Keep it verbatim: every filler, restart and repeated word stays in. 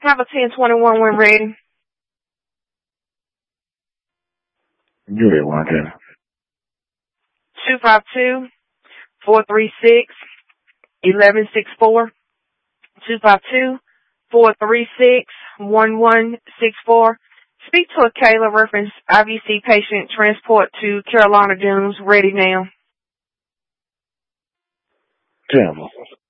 Have a ten twenty-one when ready. You ready, one ten. two five two, four three six, one one six four. two five two, four three six, one one six four. Speak to a Kayla reference I V C patient. Transport to Carolina Dunes. Ready now. Terrible.